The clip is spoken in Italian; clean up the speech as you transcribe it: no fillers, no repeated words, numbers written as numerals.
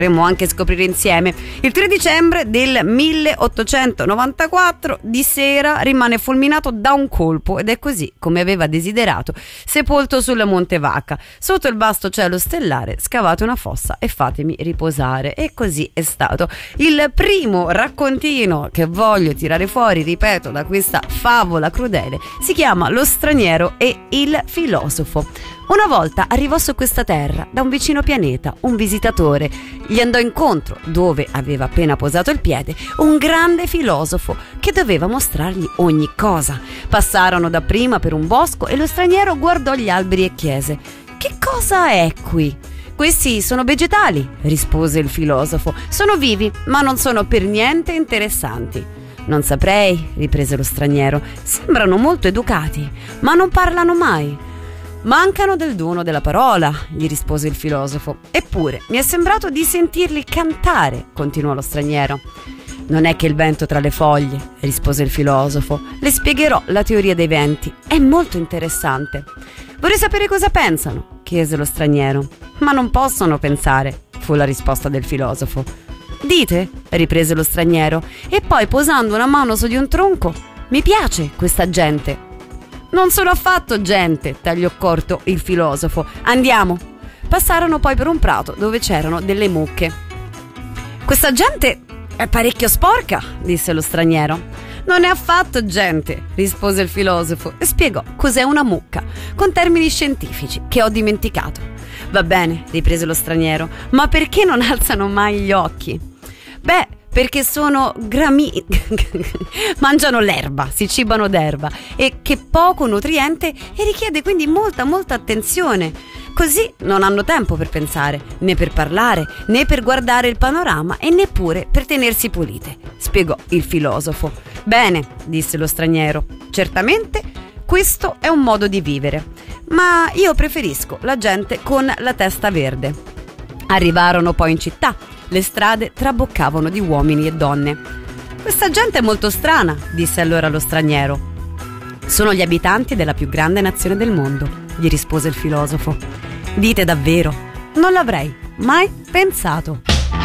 anche scoprire insieme. Il 3 dicembre del 1894 di sera rimane fulminato da un colpo ed è così come aveva desiderato, sepolto sul Monte Vaca. Sotto il vasto cielo stellare scavate una fossa e fatemi riposare. E così è stato. Il primo raccontino che voglio tirare fuori, ripeto, da questa favola crudele si chiama Lo straniero e il filosofo. Una volta arrivò su questa terra da un vicino pianeta un visitatore. Gli andò incontro, dove aveva appena posato il piede, un grande filosofo che doveva mostrargli ogni cosa. Passarono dapprima per un bosco e lo straniero guardò gli alberi e chiese: «Che cosa è qui?» «Questi sono vegetali», rispose il filosofo. «Sono vivi, ma non sono per niente interessanti». «Non saprei», riprese lo straniero. «Sembrano molto educati, ma non parlano mai». «Mancano del dono della parola», gli rispose il filosofo. «Eppure mi è sembrato di sentirli cantare», continuò lo straniero. «Non è che il vento tra le foglie», rispose il filosofo. «Le spiegherò la teoria dei venti, è molto interessante». «Vorrei sapere cosa pensano», chiese lo straniero. «Ma non possono pensare», fu la risposta del filosofo. «Dite», riprese lo straniero, e poi posando una mano su di un tronco: «Mi piace questa gente». «Non sono affatto gente», tagliò corto il filosofo. «Andiamo». Passarono poi per un prato dove c'erano delle mucche. «Questa gente è parecchio sporca», disse lo straniero. «Non è affatto gente», rispose il filosofo e spiegò cos'è una mucca, con termini scientifici che ho dimenticato. «Va bene», riprese lo straniero, «ma perché non alzano mai gli occhi?» «Beh, perché sono mangiano l'erba, si cibano d'erba, e che poco nutriente e richiede quindi molta attenzione. Così non hanno tempo per pensare, né per parlare, né per guardare il panorama e neppure per tenersi pulite», spiegò il filosofo. «Bene», disse lo straniero, «certamente questo è un modo di vivere, ma io preferisco la gente con la testa verde». Arrivarono poi in città. Le strade traboccavano di uomini e donne. «Questa gente è molto strana», disse allora lo straniero. «Sono gli abitanti della più grande nazione del mondo», gli rispose il filosofo. «Dite davvero? Non l'avrei mai pensato».